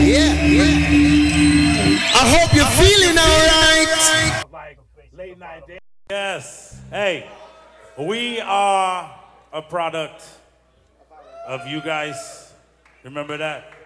I hope you're feeling alright. Like late night dance. Yes. Hey, we are a product of you guys. Remember that?